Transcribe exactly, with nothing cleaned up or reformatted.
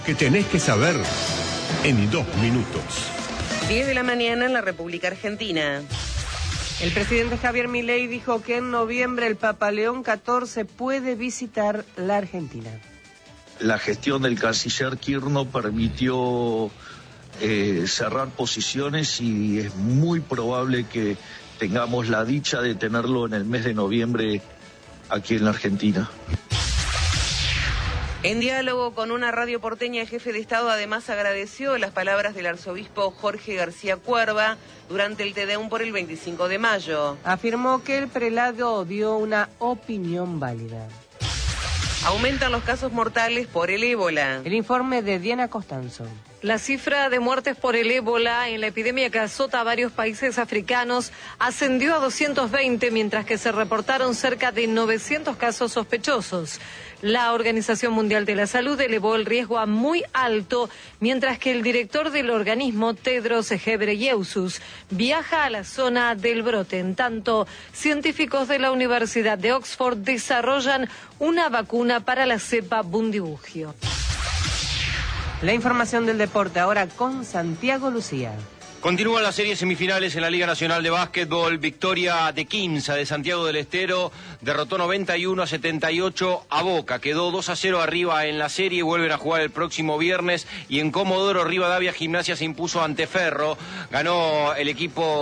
que tenés que saber en dos minutos. diez de la mañana en la República Argentina. El presidente Javier Milei dijo que en noviembre el Papa León catorce puede visitar la Argentina. La gestión del canciller Kirchner permitió eh, cerrar posiciones y es muy probable que tengamos la dicha de tenerlo en el mes de noviembre aquí en la Argentina. En diálogo con una radio porteña, el jefe de Estado además agradeció las palabras del arzobispo Jorge García Cuerva durante el Te Deum por el veinticinco de mayo. Afirmó que el prelado dio una opinión válida. Aumentan los casos mortales por el ébola. El informe de Diana Costanzo. La cifra de muertes por el ébola en la epidemia que azota a varios países africanos ascendió a doscientos veinte, mientras que se reportaron cerca de novecientos casos sospechosos. La Organización Mundial de la Salud elevó el riesgo a muy alto, mientras que el director del organismo, Tedros Ghebreyesus, viaja a la zona del brote. En tanto, científicos de la Universidad de Oxford desarrollan una vacuna para la cepa Bundibugyo. La información del deporte ahora con Santiago Lucía. Continúan las series semifinales en la Liga Nacional de Básquetbol. Victoria de Quimsa de Santiago del Estero derrotó noventa y uno a setenta y ocho a Boca. Quedó dos a cero arriba en la serie. Vuelven a jugar el próximo viernes. Y en Comodoro Rivadavia Gimnasia se impuso ante Ferro. Ganó el equipo